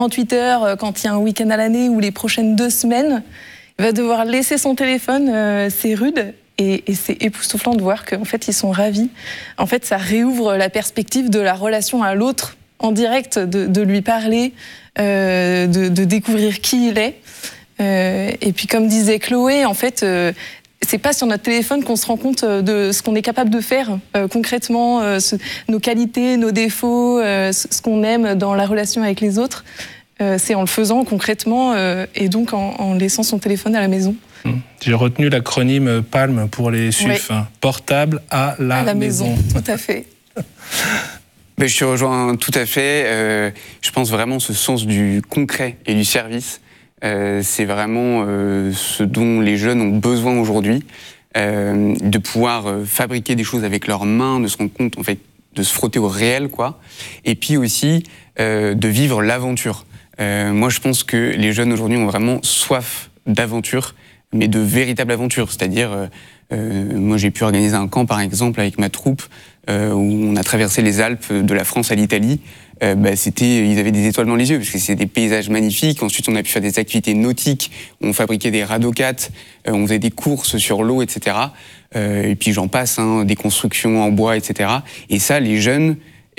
48 heures, quand il y a un week-end à l'année ou les prochaines 2 semaines, il va devoir laisser son téléphone, c'est rude. Et c'est époustouflant de voir qu'en fait, ils sont ravis. En fait, ça réouvre la perspective de la relation à l'autre en direct, de lui parler, de découvrir qui il est. Et puis, comme disait Chloé, en fait, c'est pas sur notre téléphone qu'on se rend compte de ce qu'on est capable de faire concrètement, nos qualités, nos défauts, ce qu'on aime dans la relation avec les autres. C'est en le faisant concrètement et donc en laissant son téléphone à la maison. J'ai retenu l'acronyme PALM pour les SUF, oui. Portable à la maison. Tout à fait. Mais je te rejoins tout à fait. Je pense vraiment ce sens du concret et du service, c'est vraiment ce dont les jeunes ont besoin aujourd'hui, de pouvoir fabriquer des choses avec leurs mains, de se rendre compte, en fait, de se frotter au réel, quoi. Et puis aussi de vivre l'aventure. Moi, je pense que les jeunes aujourd'hui ont vraiment soif d'aventure, mais de véritable aventure. C'est-à-dire, moi j'ai pu organiser un camp par exemple avec ma troupe où on a traversé les Alpes de la France à l'Italie. Ils avaient des étoiles dans les yeux parce que c'est des paysages magnifiques. Ensuite on a pu faire des activités nautiques, on fabriquait des radocates, on faisait des courses sur l'eau, etc. Et puis j'en passe, des constructions en bois, etc. Et ça, les jeunes,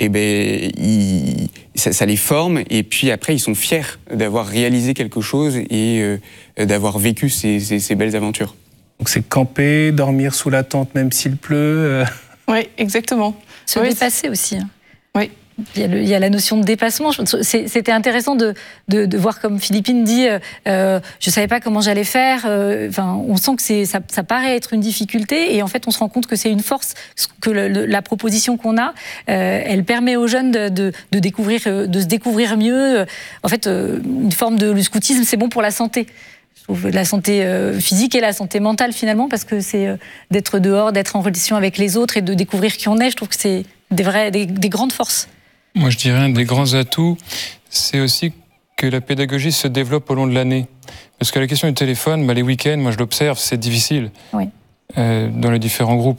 ça les forme et puis après ils sont fiers d'avoir réalisé quelque chose et d'avoir vécu ces belles aventures. Donc c'est camper, dormir sous la tente même s'il pleut. Oui, exactement. Se dépasser aussi. Oui. Il y a la notion de dépassement. C'était intéressant de voir, comme Philippine dit, je ne savais pas comment j'allais faire. On sent que ça paraît être une difficulté et en fait on se rend compte que c'est une force, que la proposition qu'on a, elle permet aux jeunes de se découvrir mieux. En fait, une forme le scoutisme, c'est bon pour la santé. Je trouve la santé physique et la santé mentale finalement, parce que c'est d'être dehors, d'être en relation avec les autres et de découvrir qui on est. Je trouve que c'est des grandes forces. Moi, je dirais un des grands atouts, c'est aussi que la pédagogie se développe au long de l'année. Parce que la question du téléphone, les week-ends, moi je l'observe, c'est difficile. Oui. Dans les différents groupes.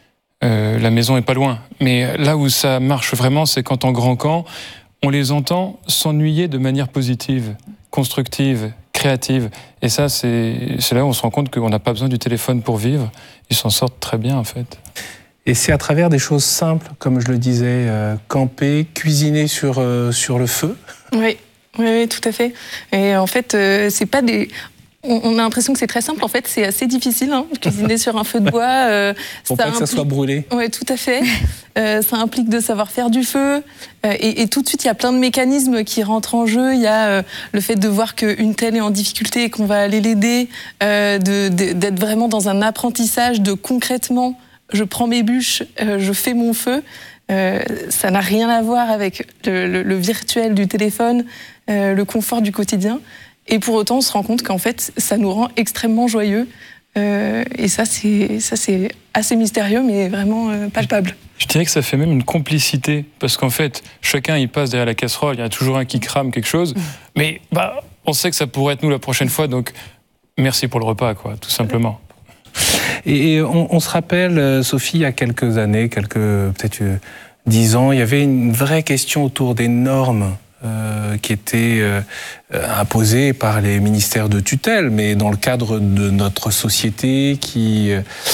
La maison est pas loin. Mais là où ça marche vraiment, c'est quand en grand camp, on les entend s'ennuyer de manière positive, constructive, créative. Et ça, c'est là où on se rend compte qu'on n'a pas besoin du téléphone pour vivre. Ils s'en sortent très bien, en fait. Et c'est à travers des choses simples, comme je le disais, camper, cuisiner sur le feu. Oui, tout à fait. Et en fait, c'est pas des... On a l'impression que c'est très simple. En fait, c'est assez difficile, cuisiner sur un feu de bois. Pour pas que ça soit brûlé. Oui, tout à fait. Ça implique de savoir faire du feu. Et tout de suite, il y a plein de mécanismes qui rentrent en jeu. Il y a le fait de voir qu'une telle est en difficulté et qu'on va aller l'aider, d'être vraiment dans un apprentissage de concrètement, je prends mes bûches, je fais mon feu. Ça n'a rien à voir avec le virtuel du téléphone, le confort du quotidien. Et pour autant, on se rend compte qu'en fait, ça nous rend extrêmement joyeux. Et ça, c'est assez mystérieux, mais vraiment palpable. Je dirais que ça fait même une complicité, parce qu'en fait, chacun y passe derrière la casserole, il y a toujours un qui crame quelque chose, mais on sait que ça pourrait être nous la prochaine fois, donc merci pour le repas, quoi, tout simplement. Et on se rappelle, Sophie, il y a quelques années, peut-être 10 ans, il y avait une vraie question autour des normes qui étaient imposées par les ministères de tutelle, mais dans le cadre de notre société qui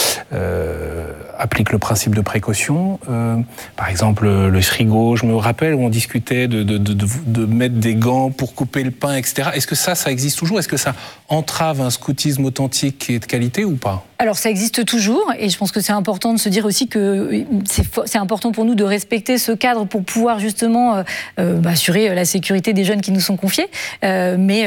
applique le principe de précaution. Par exemple, le frigo, je me rappelle où on discutait de mettre des gants pour couper le pain, etc. Est-ce que ça existe toujours? Est-ce que ça entrave un scoutisme authentique et de qualité ou pas? Alors ça existe toujours, et je pense que c'est important de se dire aussi que c'est important pour nous de respecter ce cadre pour pouvoir justement assurer la sécurité des jeunes qui nous sont confiés, mais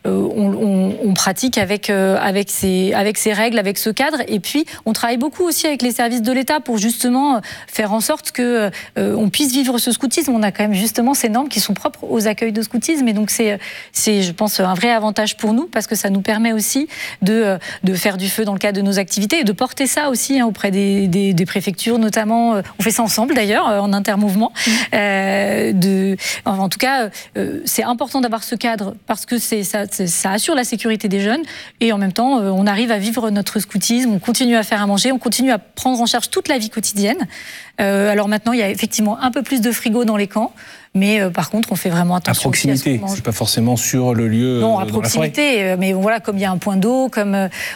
on pratique avec ces règles, avec ce cadre, et puis on travaille beaucoup aussi avec les services de l'État pour justement faire en sorte que on puisse vivre ce scoutisme. On a quand même justement ces normes qui sont propres aux accueils de scoutisme, et donc c'est je pense un vrai avantage pour nous, parce que ça nous permet aussi de faire du feu dans le cadre de nos activités et de porter ça aussi auprès des préfectures notamment. On fait ça ensemble d'ailleurs en intermouvement. En tout cas cas, c'est important d'avoir ce cadre parce que ça assure la sécurité des jeunes et en même temps, on arrive à vivre notre scoutisme, on continue à faire à manger, on continue à prendre en charge toute la vie quotidienne. Alors maintenant, il y a effectivement un peu plus de frigo dans les camps, mais par contre, on fait vraiment attention. À proximité, c'est pas forcément sur le lieu. Non, à proximité, mais voilà, comme il y a un point d'eau, comme